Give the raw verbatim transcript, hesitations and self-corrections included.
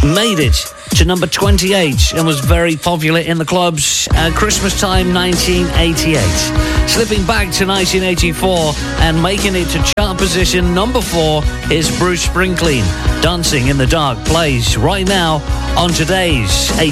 made it to number twenty-eight and was very popular in the clubs at Christmas time nineteen eighty-eight. Slipping back to nineteen eighty-four and making it to chart position number four is Bruce Springsteen. Dancing in the Dark plays right now on today's eight